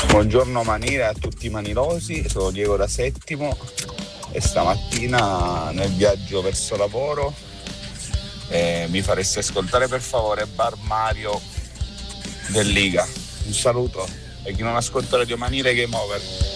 Buongiorno Manire a tutti i manilosi, sono Diego da Settimo e stamattina nel viaggio verso lavoro mi faresti ascoltare per favore Bar Mario del Liga. Un saluto e chi non ascolta Radio Manire, game over.